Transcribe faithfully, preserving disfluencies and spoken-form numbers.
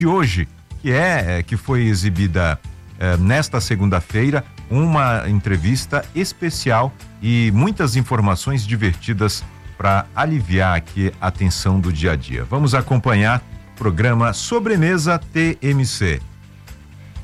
de hoje, que é, é que foi exibida é, nesta segunda-feira, uma entrevista especial e muitas informações divertidas para aliviar aqui a tensão do dia a dia. Vamos acompanhar o programa Sobremesa T M C.